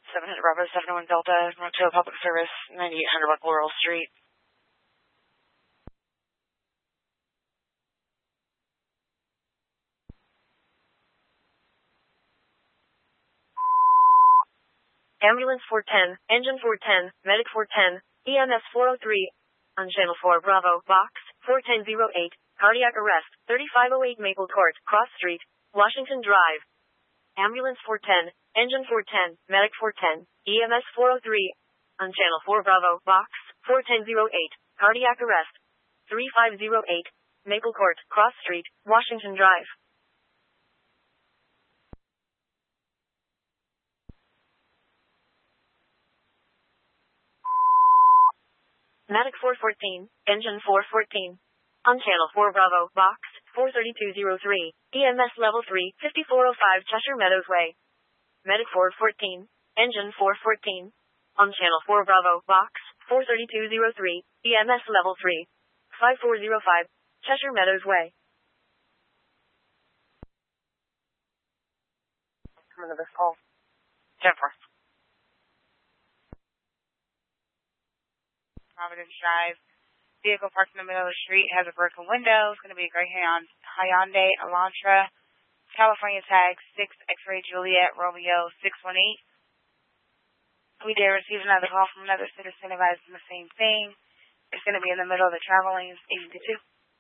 700 Bravo, 71 Delta, Motel Public Service, 9800 Buck Laurel Street. Ambulance 410, Engine 410, Medic 410, EMS 403, on Channel 4 Bravo, Box 4108, cardiac arrest, 3508 Maple Court, Cross Street, Washington Drive. Ambulance 410, Engine 410, Medic 410, EMS 403, on Channel 4 Bravo, Box 4108, cardiac arrest, 3508, Maple Court, Cross Street, Washington Drive. Medic 414, Engine 414. On Channel 4 Bravo, Box 43203, EMS Level 3, 5405 Cheshire Meadows Way. Medic 414, Engine 414. On Channel 4 Bravo, Box 43203, EMS Level 3, 5405 Cheshire Meadows Way. Coming to this call. Jennifer. Providence Drive. Vehicle parked in the middle of the street, has a broken window. It's going to be a gray Hyundai Elantra. California tag 6 X-ray Juliet Romeo 618. We did receive another call from another citizen advising the same thing. It's going to be in the middle of the travel lanes, 82.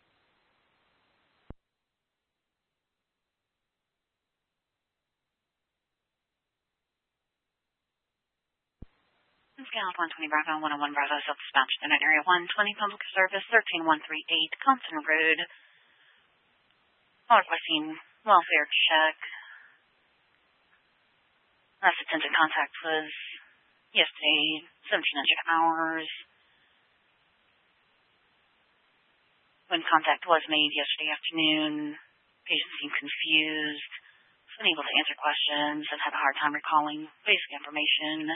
Scout 120 Bravo, 101 Bravo, self-dispatch in Area 120, Public Service, 13138, Compton Road. Requesting welfare check. Last attempted contact was yesterday, 1700 hours. When contact was made yesterday afternoon, patient seemed confused, was unable to answer questions, and had a hard time recalling basic information.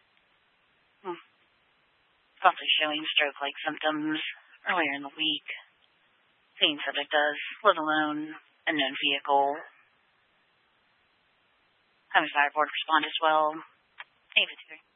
Possibly showing stroke-like symptoms earlier in the week. Same subject does, let alone unknown vehicle. Homicide board responded as well. 853.